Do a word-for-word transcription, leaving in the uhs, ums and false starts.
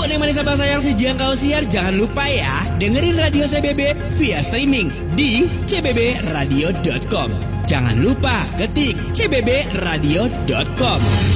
Neng Manis Abang Sayang si Jangkau Siar, jangan lupa ya dengerin Radio C B B via streaming di c b b radio dot com. Jangan lupa ketik c b b radio dot com.